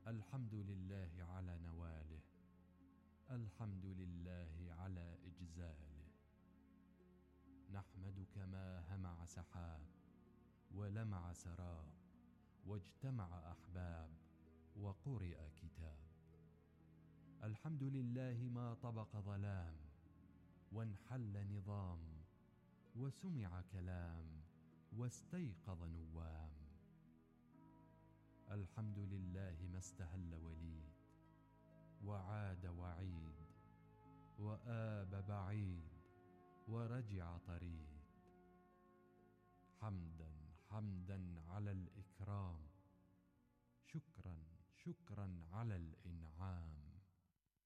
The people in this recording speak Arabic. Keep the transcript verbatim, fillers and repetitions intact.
الحمد لله على نواله، الحمد لله على إجزاله. نحمدك ما همع سحاب ولمع سراب، واجتمع أحباب وقرئ كتاب. الحمد لله ما طبق ظلام وانحل نظام، وسمع كلام واستيقظ نوام. الحمد لله ما استهل وليد وعاد وعيد، وآب بعيد ورجع طريد. حمدا حمدا على الإكرام، شكرا شكرا على الإنعام.